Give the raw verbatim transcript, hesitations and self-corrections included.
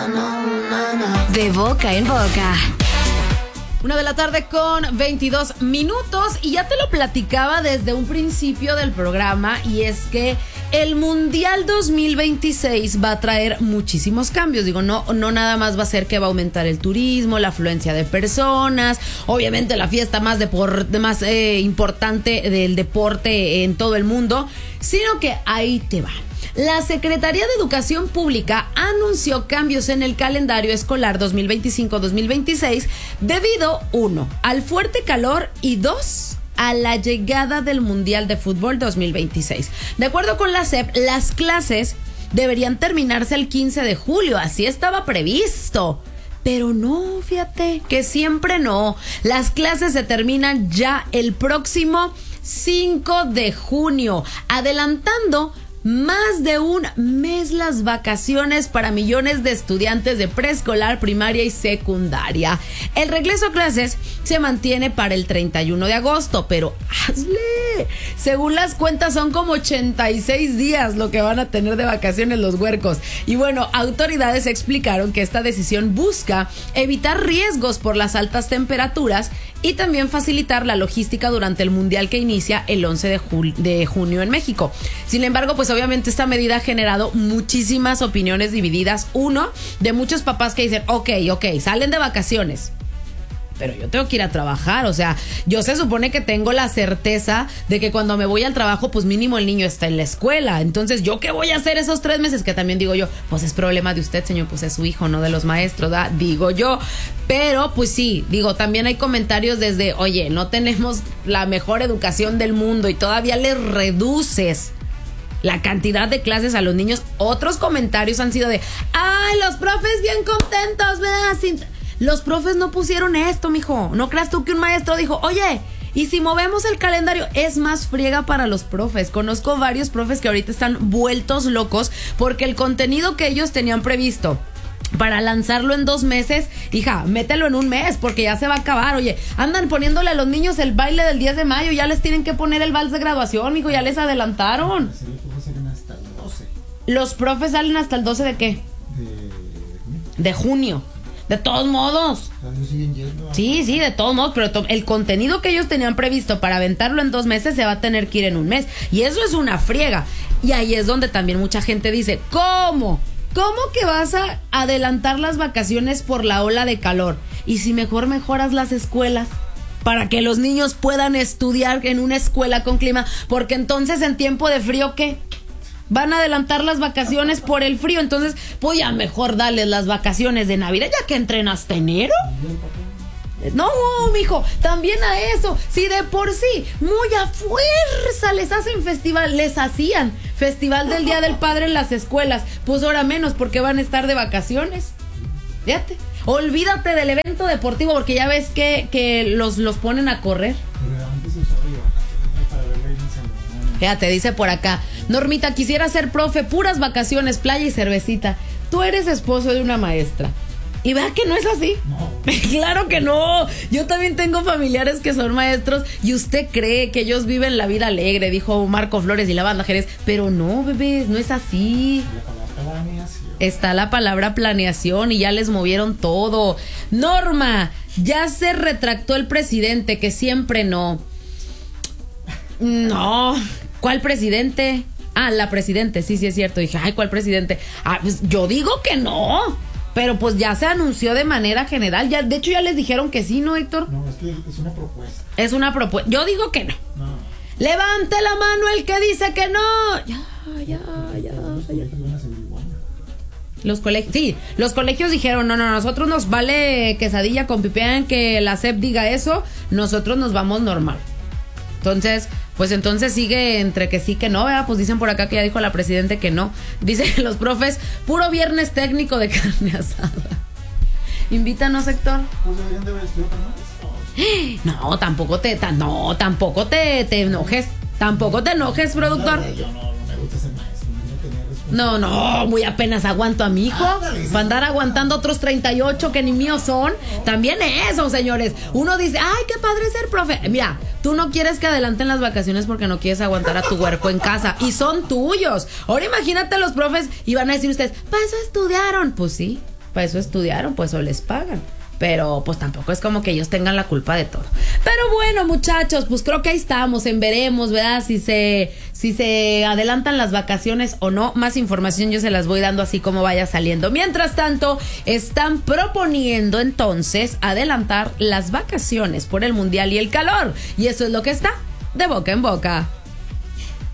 De boca en boca. Una de la tarde con veintidós minutos y ya te lo platicaba desde un principio del programa, y es que el Mundial dos mil veintiséis va a traer muchísimos cambios. Digo, no, no nada más va a ser que va a aumentar el turismo, la afluencia de personas, obviamente la fiesta más, depor- más eh, importante del deporte en todo el mundo, sino que ahí te va. La Secretaría de Educación Pública anunció cambios en el calendario escolar dos mil veinticinco dos mil veintiséis debido, uno, al fuerte calor y dos, a la llegada del Mundial de Fútbol dos mil veintiséis. De acuerdo con la S E P, las clases deberían terminarse el quince de julio, así estaba previsto. Pero no, fíjate, que siempre no. Las clases se terminan ya el próximo cinco de junio, adelantando más de un mes las vacaciones para millones de estudiantes de preescolar, primaria y secundaria. El regreso a clases se mantiene para el treinta y uno de agosto, pero hazle. Según las cuentas son como ochenta y seis días lo que van a tener de vacaciones los huercos. Y bueno, autoridades explicaron que esta decisión busca evitar riesgos por las altas temperaturas y también facilitar la logística durante el mundial que inicia el once de, jul- de junio en México. Sin embargo, pues obviamente esta medida ha generado muchísimas opiniones divididas. Uno, de muchos papás que dicen, ok, ok, salen de vacaciones, pero yo tengo que ir a trabajar. O sea, yo se supone que tengo la certeza de que cuando me voy al trabajo, pues mínimo el niño está en la escuela. Entonces, ¿yo qué voy a hacer esos tres meses? Que también digo yo, pues es problema de usted, señor, pues es su hijo, no de los maestros, ¿da? Digo yo. Pero, pues sí, digo, también hay comentarios desde, oye, no tenemos la mejor educación del mundo y todavía les reduces la cantidad de clases a los niños. Otros comentarios han sido de, ay, los profes bien contentos, ¿verdad? Sin... Los profes no pusieron esto, mijo. No creas tú que un maestro dijo, oye, y si movemos el calendario, es más friega para los profes. Conozco varios profes que ahorita están vueltos locos porque el contenido que ellos tenían previsto para lanzarlo en dos meses, hija, mételo en un mes porque ya se va a acabar. Oye, andan poniéndole a los niños el baile del diez de mayo, ya les tienen que poner el vals de graduación, mijo, ya les adelantaron. Sí, los profes salen hasta el doce. ¿Los profes salen hasta el doce de qué? De, De junio. De todos modos. ellos siguen yendo a... Sí, sí, de todos modos, pero to- el contenido que ellos tenían previsto para aventarlo en dos meses se va a tener que ir en un mes. Y eso es una friega. Y ahí es donde también mucha gente dice, ¿cómo? ¿Cómo que vas a adelantar las vacaciones por la ola de calor? Y si mejor mejoras las escuelas para que los niños puedan estudiar en una escuela con clima, porque entonces en tiempo de frío, ¿qué? Van a adelantar las vacaciones por el frío, entonces pues ya mejor darles las vacaciones de Navidad ya que entren hasta enero. No, mijo, también a eso. Si de por sí, muy a fuerza les hacen festival, les hacían festival del Día del Padre en las escuelas, pues ahora menos porque van a estar de vacaciones. Fíjate, olvídate del evento deportivo porque ya ves que, que los, los ponen a correr. Pero antes se usaba de vacaciones para ver la inicia. Fíjate, dice por acá, Normita, quisiera ser profe, puras vacaciones, playa y cervecita. Tú eres esposo de una maestra. Y vea que no es así. No. Claro que no. Yo también tengo familiares que son maestros y usted cree que ellos viven la vida alegre, dijo Marco Flores y la banda Jerez. Pero no, bebés, no es así. La palabra planeación. Está la palabra planeación y ya les movieron todo. Norma, ya se retractó el presidente, que siempre no. No. ¿Cuál presidente? Ah, la presidente, sí, sí es cierto. Dije, ay, ¿cuál presidente? Ah, pues yo digo que no. Pero pues ya se anunció de manera general. Ya, de hecho, ya les dijeron que sí, ¿no, Héctor? No, es que es una propuesta. Es una propuesta. Yo digo que no. No. Levante la mano el que dice que no. Ya, ya, ya. Los colegios van a seguir igual. Los colegios, sí, los colegios dijeron, no, no, nosotros nos vale quesadilla con pipián, que la S E P diga eso, nosotros nos vamos normal. Entonces, pues entonces sigue entre que sí que no, ¿verdad? Pues dicen por acá que ya dijo la presidente que no. Dicen los profes, puro viernes técnico de carne asada. Invítanos, Héctor. Pues deberían de haber estudiado con nosotros. No, tampoco te, ta, no, tampoco te, te enojes. Tampoco te enojes, productor. No, yo no, no me gusta ser maestro. No tenía responsabilidad. No, no, muy apenas aguanto a mi hijo. Para andar aguantando otros treinta y ocho que ni míos son. También eso, señores. Uno dice, ay, qué padre ser profe. Mira, tú no quieres que adelanten las vacaciones porque no quieres aguantar a tu huerco en casa. Y son tuyos. Ahora imagínate los profes y van a decir ustedes, para eso estudiaron. Pues sí. para eso estudiaron, pues o les pagan. Pero pues tampoco es como que ellos tengan la culpa de todo. Pero bueno, muchachos, pues creo que ahí estamos, en veremos, ¿verdad? Si se, si se adelantan las vacaciones o no. Más información yo se las voy dando así como vaya saliendo. Mientras tanto, están proponiendo entonces adelantar las vacaciones por el Mundial y el calor. Y eso es lo que está de boca en boca.